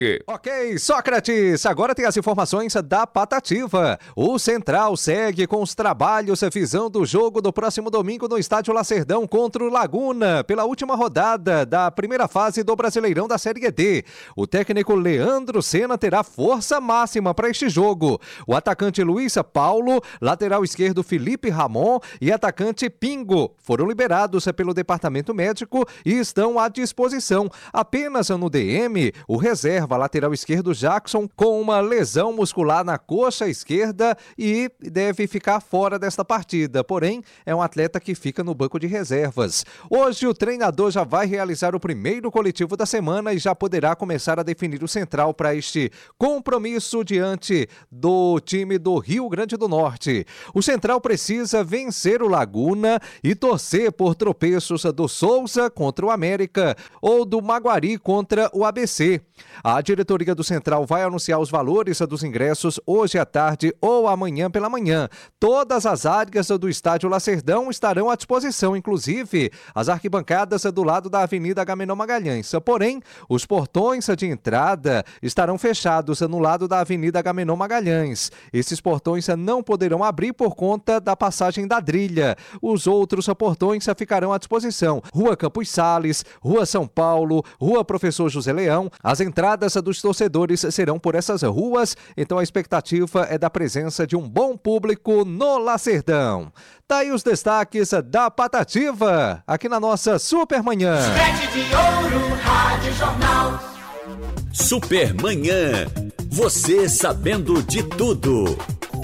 Ok, Sócrates, agora tem as informações da Patativa. O Central segue com os trabalhos visando o jogo do próximo domingo no Estádio Lacerdão contra o Laguna, pela última rodada da primeira fase do Brasileirão da Série D. O técnico Leandro Senna terá força máxima para este jogo. O atacante Luiz Paulo, lateral esquerdo Felipe Ramon e atacante Pingo foram liberados pelo departamento médico e estão à disposição. Apenas no DM, o reserva lateral esquerdo Jackson com uma lesão muscular na coxa esquerda e deve ficar fora desta partida, porém é um atleta que fica no banco de reservas. Hoje o treinador já vai realizar o primeiro coletivo da semana e já poderá começar a definir o central para este compromisso diante do time do Rio Grande do Norte. O central precisa vencer o Laguna e torcer por tropeços do Souza contra o América ou do Maguari contra o ABC. A diretoria do Central vai anunciar os valores dos ingressos hoje à tarde ou amanhã pela manhã. Todas as áreas do Estádio Lacerdão estarão à disposição, inclusive as arquibancadas do lado da Avenida Agamenon Magalhães. Porém, os portões de entrada estarão fechados no lado da Avenida Agamenon Magalhães. Esses portões não poderão abrir por conta da passagem da Drilha. Os outros portões ficarão à disposição. Rua Campos Sales, Rua São Paulo, Rua Professor José Leão. As entradas dos torcedores serão por essas ruas, então a expectativa é da presença de um bom público no Lacerdão. Tá aí os destaques da Patativa, aqui na nossa Supermanhã. Sete de Ouro, Rádio Jornal. Supermanhã, você sabendo de tudo.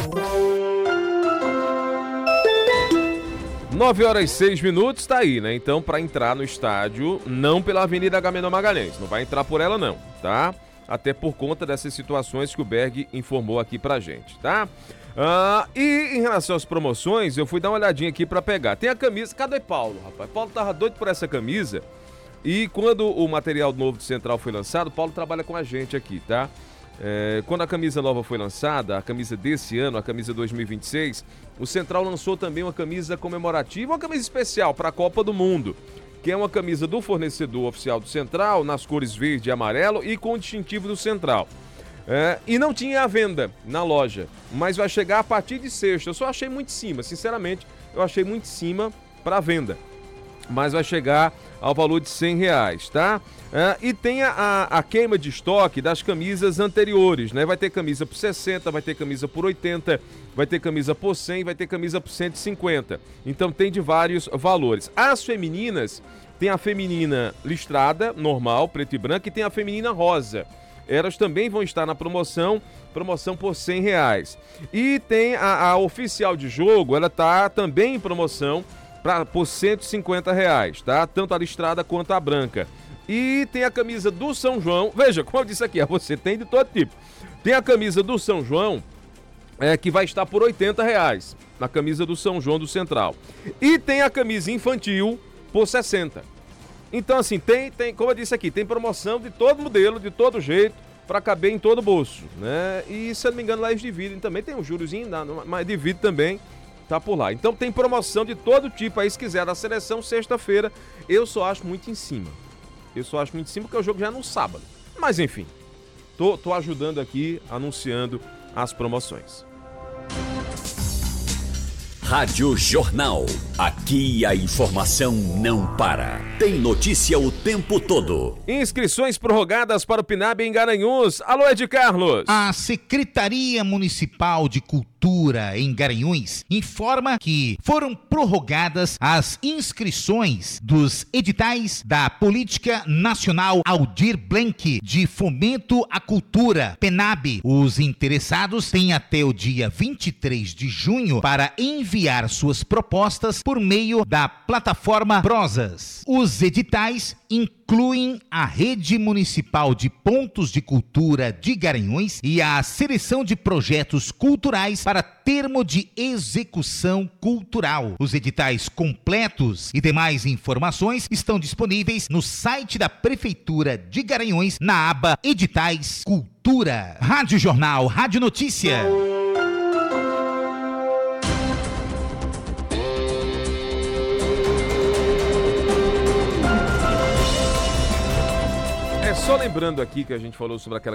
9h06, tá aí, né? Então, para entrar no estádio, não pela Avenida Agamenon Magalhães, não vai entrar por ela não, tá? Até por conta dessas situações que o Berg informou aqui pra gente, tá? E em relação às promoções, eu fui dar uma olhadinha aqui pra pegar. Tem a camisa, cadê Paulo, rapaz? Paulo tava doido por essa camisa e quando o material novo do Central foi lançado, Paulo trabalha com a gente aqui, tá? Quando a camisa nova foi lançada, a camisa desse ano, a camisa 2026, o Central lançou também uma camisa comemorativa, uma camisa especial para a Copa do Mundo, que é uma camisa do fornecedor oficial do Central, nas cores verde e amarelo e com o distintivo do Central. E não tinha à venda na loja, mas vai chegar a partir de sexta. Eu só achei muito em cima, sinceramente, eu achei muito em cima para venda. Mas vai chegar ao valor de R$100, tá? E tem a queima de estoque das camisas anteriores, né? Vai ter camisa por 60, vai ter camisa por 80, vai ter camisa por 100, vai ter camisa por 150. Então tem de vários valores. As femininas, tem a feminina listrada, normal, preto e branco, e tem a feminina rosa. Elas também vão estar na promoção por R$100. E tem a oficial de jogo, ela tá também em promoção por R$150, tá? Tanto a listrada quanto a branca. E tem a camisa do São João, veja, como eu disse aqui, você tem de todo tipo. Tem a camisa do São João, que vai estar por R$80, na camisa do São João do Central. E tem a camisa infantil por 60. Então, assim, tem, como eu disse aqui, tem promoção de todo modelo, de todo jeito, para caber em todo bolso, né? E, se eu não me engano, lá eles dividem também, tem um jurozinho, mas divide também, tá por lá. Então tem promoção de todo tipo aí, se quiser, da seleção, sexta-feira. Eu só acho muito em cima. Porque o jogo já é no sábado. Mas enfim, tô ajudando aqui, anunciando as promoções. Rádio Jornal. Aqui a informação não para. Tem notícia o tempo todo. Inscrições prorrogadas para o PNAB em Garanhuns. Alô, Ed Carlos. A Secretaria Municipal de Cultura em Garanhuns informa que foram prorrogadas as inscrições dos editais da Política Nacional Aldir Blanc de Fomento à Cultura, PNAB. Os interessados têm até o dia 23 de junho para enviar suas propostas por meio da plataforma Prosas. Os editais incluem a Rede Municipal de Pontos de Cultura de Garanhuns e a seleção de projetos culturais para termo de execução cultural. Os editais completos e demais informações estão disponíveis no site da Prefeitura de Garanhuns, na aba Editais Cultura. Rádio Jornal, Rádio Notícia. Só lembrando aqui que a gente falou sobre aquela